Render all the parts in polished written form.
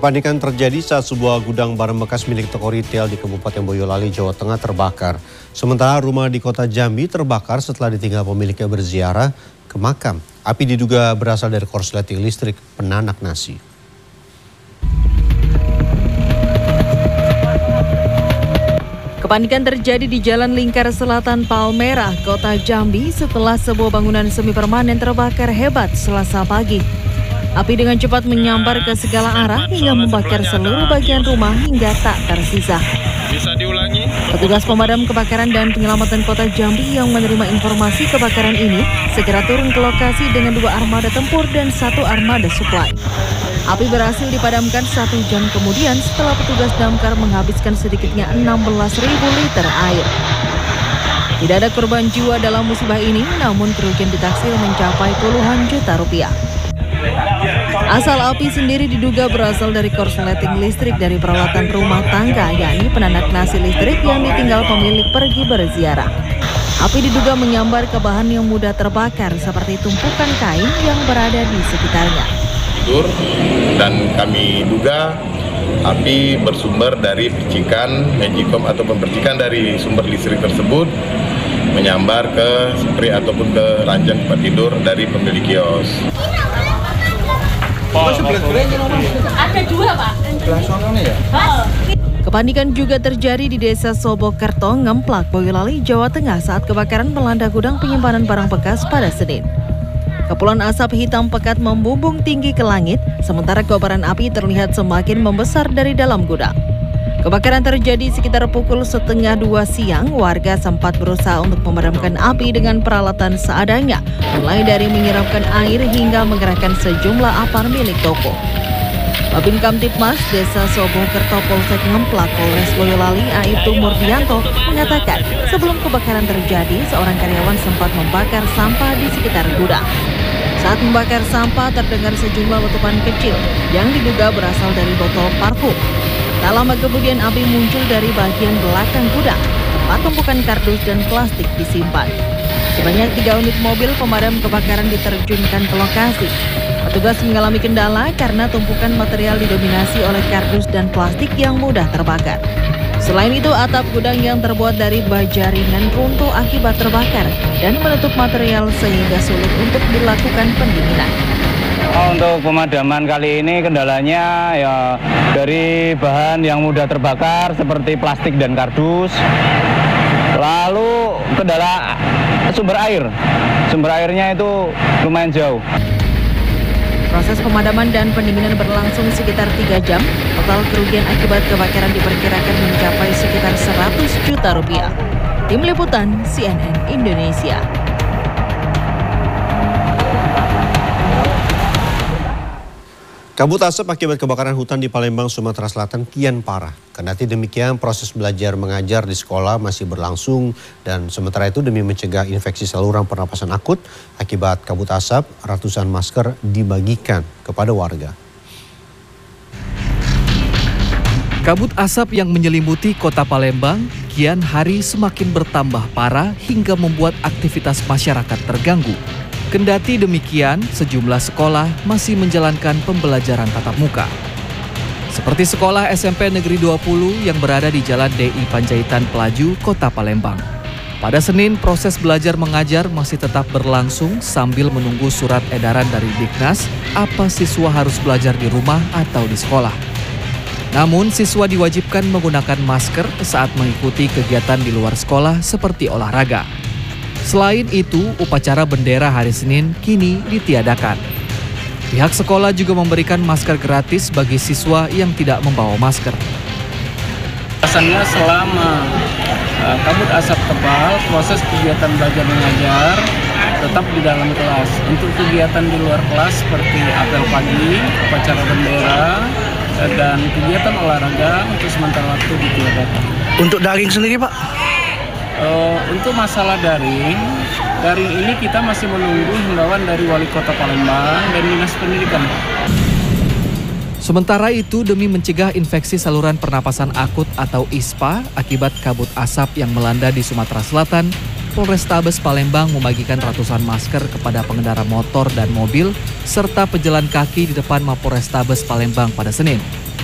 Kepanikan terjadi saat sebuah gudang barang bekas milik toko retail di Kabupaten Boyolali, Jawa Tengah terbakar. Sementara rumah di kota Jambi terbakar setelah ditinggal pemiliknya berziarah ke makam. Api diduga berasal dari korsleting listrik penanak nasi. Kepanikan terjadi di Jalan Lingkar Selatan Palmerah, Kota Jambi setelah sebuah bangunan semi permanen terbakar hebat Selasa pagi. Api dengan cepat menyambar ke segala arah hingga membakar seluruh bagian rumah hingga tak tersisa. Bisa diulangi? Petugas pemadam kebakaran dan penyelamatan Kota Jambi yang menerima informasi kebakaran ini segera turun ke lokasi dengan 2 armada tempur dan 1 armada suplai. Api berhasil dipadamkan 1 jam kemudian setelah petugas damkar menghabiskan sedikitnya 16.000 liter air. Tidak ada korban jiwa dalam musibah ini, namun kerugian ditaksir mencapai puluhan juta rupiah. Asal api sendiri diduga berasal dari korsleting listrik dari peralatan rumah tangga, yakni penanak nasi listrik yang ditinggal pemilik pergi berziarah. Api diduga menyambar ke bahan yang mudah terbakar seperti tumpukan kain yang berada di sekitarnya. Dan kami duga api bersumber dari percikan magicom ataupun percikan dari sumber listrik tersebut menyambar ke spray ataupun ke ranjang tempat tidur dari pemilik kios. Ada 2, Pak. Kepanikan juga terjadi di Desa Sobokerto, Ngemplak, Boyolali, Jawa Tengah saat kebakaran melanda gudang penyimpanan barang bekas pada Senin. Kepulan asap hitam pekat membumbung tinggi ke langit, sementara kobaran api terlihat semakin membesar dari dalam gudang. Kebakaran terjadi sekitar pukul 1:30 siang. Warga sempat berusaha untuk memadamkan api dengan peralatan seadanya, mulai dari menyiramkan air hingga menggerakkan sejumlah apar milik toko. Babin Kamtipmas Desa Sobokerto Polsek Ngemplak Polres Boyolali Aibtu Murdianto mengatakan sebelum kebakaran terjadi, seorang karyawan sempat membakar sampah di sekitar gudang. Saat membakar sampah terdengar sejumlah letupan kecil yang diduga berasal dari botol parfum. Tak lama kemudian api muncul dari bagian belakang gudang, tempat tumpukan kardus dan plastik disimpan. Sebanyak 3 unit mobil pemadam kebakaran diterjunkan ke lokasi. Petugas mengalami kendala karena tumpukan material didominasi oleh kardus dan plastik yang mudah terbakar. Selain itu, atap gudang yang terbuat dari baja ringan runtuh akibat terbakar dan menutup material sehingga sulit untuk dilakukan pendinginan. Untuk pemadaman kali ini kendalanya ya dari bahan yang mudah terbakar seperti plastik dan kardus. Lalu kendala sumber air. Sumber airnya itu lumayan jauh. Proses pemadaman dan pendinginan berlangsung sekitar 3 jam. Total kerugian akibat kebakaran diperkirakan mencapai sekitar 100 juta rupiah. Tim Liputan CNN Indonesia. Kabut asap akibat kebakaran hutan di Palembang, Sumatera Selatan kian parah. Kendati demikian, proses belajar mengajar di sekolah masih berlangsung dan sementara itu demi mencegah infeksi saluran pernapasan akut akibat kabut asap, ratusan masker dibagikan kepada warga. Kabut asap yang menyelimuti kota Palembang kian hari semakin bertambah parah hingga membuat aktivitas masyarakat terganggu. Kendati demikian, sejumlah sekolah masih menjalankan pembelajaran tatap muka. Seperti sekolah SMP Negeri 20 yang berada di Jalan DI Panjaitan Pelaju, Kota Palembang. Pada Senin, proses belajar mengajar masih tetap berlangsung sambil menunggu surat edaran dari Diknas apa siswa harus belajar di rumah atau di sekolah. Namun, siswa diwajibkan menggunakan masker saat mengikuti kegiatan di luar sekolah seperti olahraga. Selain itu, upacara bendera hari Senin kini ditiadakan. Pihak sekolah juga memberikan masker gratis bagi siswa yang tidak membawa masker. Alasannya selama kabut asap tebal, proses kegiatan belajar mengajar tetap di dalam kelas. Untuk kegiatan di luar kelas seperti apel pagi, upacara bendera, dan kegiatan olahraga untuk sementara waktu ditiadakan. Untuk daring sendiri, Pak? Untuk masalah daring ini kita masih menunggu himbauan dari Wali Kota Palembang dan Dinas Pendidikan. Sementara itu, demi mencegah infeksi saluran pernapasan akut atau ISPA akibat kabut asap yang melanda di Sumatera Selatan, Polrestabes Palembang membagikan ratusan masker kepada pengendara motor dan mobil serta pejalan kaki di depan Mapolrestabes Palembang pada Senin.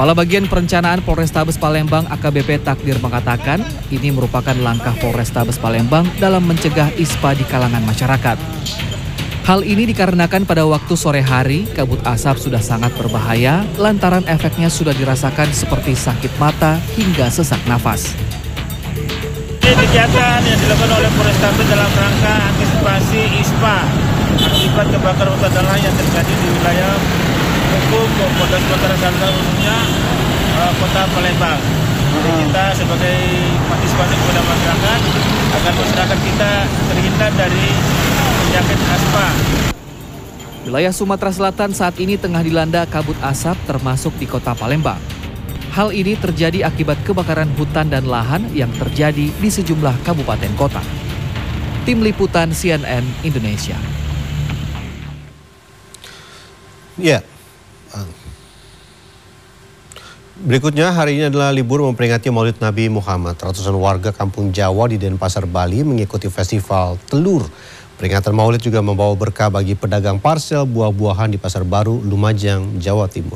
Kepala Bagian Perencanaan Polrestabes Palembang AKBP Takdir mengatakan ini merupakan langkah Polrestabes Palembang dalam mencegah ISPA di kalangan masyarakat. Hal ini dikarenakan pada waktu sore hari kabut asap sudah sangat berbahaya lantaran efeknya sudah dirasakan seperti sakit mata hingga sesak nafas. Kegiatan yang dilakukan oleh Polrestabes dalam rangka antisipasi ISPA akibat kebakaran hutan dan lahan yang terjadi di wilayah hukum Polda Sumatera Selatan khususnya Kota Palembang. Jadi kita sebagai partisipasi kepada masyarakat agar masyarakat kita terhindar dari penyakit ISPA. Wilayah Sumatera Selatan saat ini tengah dilanda kabut asap termasuk di Kota Palembang. Hal ini terjadi akibat kebakaran hutan dan lahan yang terjadi di sejumlah kabupaten kota. Tim Liputan CNN Indonesia. Ya. Berikutnya, hari ini adalah libur memperingati Maulid Nabi Muhammad. Ratusan warga Kampung Jawa di Denpasar, Bali mengikuti festival telur. Peringatan Maulid juga membawa berkah bagi pedagang parsel buah-buahan di Pasar Baru, Lumajang, Jawa Timur.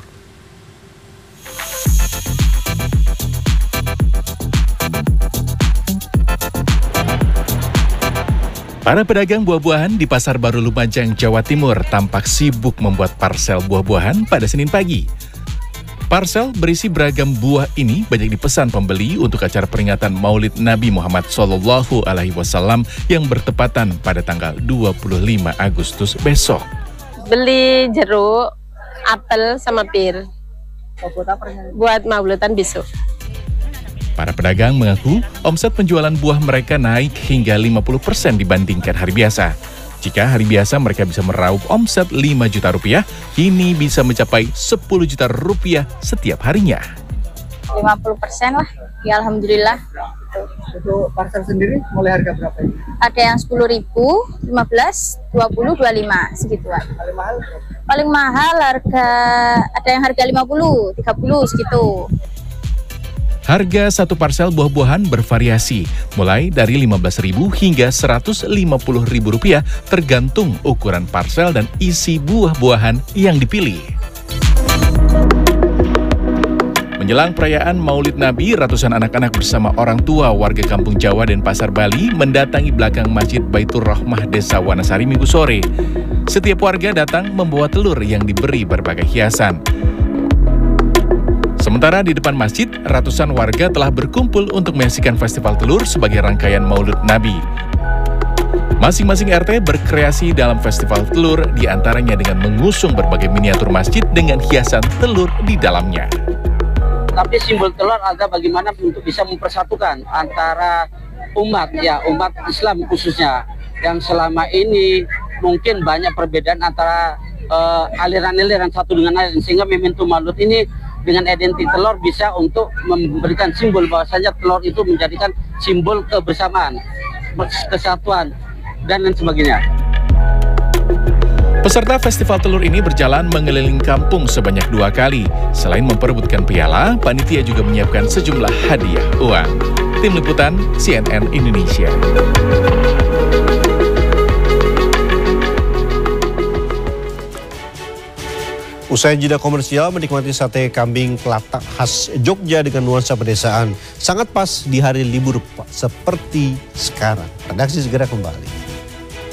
Para pedagang buah-buahan di Pasar Baru Lumajang, Jawa Timur tampak sibuk membuat parsel buah-buahan pada Senin pagi. Parsel berisi beragam buah ini banyak dipesan pembeli untuk acara peringatan Maulid Nabi Muhammad SAW yang bertepatan pada tanggal 25 Agustus besok. Beli jeruk, apel, sama pir. Buat maulidan besok. Para pedagang mengaku omset penjualan buah mereka naik hingga 50% dibandingkan hari biasa. Jika hari biasa mereka bisa meraup omset 5 juta rupiah, kini bisa mencapai 10 juta rupiah setiap harinya. 50% lah, ya alhamdulillah. Untuk parsel sendiri mulai harga berapa ini? Ada yang 10.000, 15, 20, 25 segituan. Paling mahal? Paling mahal ada yang harga 50, 30 segitu. Harga satu parsel buah-buahan bervariasi, mulai dari Rp15.000 hingga Rp150.000 tergantung ukuran parsel dan isi buah-buahan yang dipilih. Menjelang perayaan Maulid Nabi, ratusan anak-anak bersama orang tua warga Kampung Jawa Denpasar, Bali mendatangi belakang Masjid Baitur Rahmah Desa Wanasari Minggu sore. Setiap warga datang membawa telur yang diberi berbagai hiasan. Sementara di depan masjid, ratusan warga telah berkumpul untuk menyaksikan festival telur sebagai rangkaian Maulid Nabi. Masing-masing RT berkreasi dalam festival telur, diantaranya dengan mengusung berbagai miniatur masjid dengan hiasan telur di dalamnya. Tapi simbol telur ada bagaimana untuk bisa mempersatukan antara umat Islam khususnya, yang selama ini mungkin banyak perbedaan antara aliran-aliran satu dengan lain, sehingga momentum Maulid ini dengan identitas telur bisa untuk memberikan simbol bahwasanya telur itu menjadikan simbol kebersamaan, kesatuan, dan lain sebagainya. Peserta festival telur ini berjalan mengeliling kampung sebanyak 2 kali. Selain memperebutkan piala, panitia juga menyiapkan sejumlah hadiah uang. Tim Liputan CNN Indonesia. Usai jeda komersial, menikmati sate kambing kelatak khas Jogja dengan nuansa pedesaan. Sangat pas di hari libur seperti sekarang. Redaksi segera kembali.